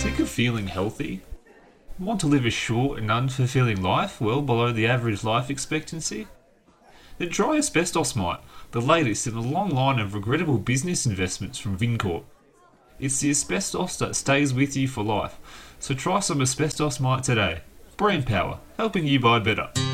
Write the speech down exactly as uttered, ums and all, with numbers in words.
Sick of feeling healthy? Want to live a short and unfulfilling life well below the average life expectancy? Then try Asbestos Mite, the latest in a long line of regrettable business investments from Vincorp. It's the asbestos that stays with you for life, so try some Asbestos Mite today. Brain power, helping you buy better.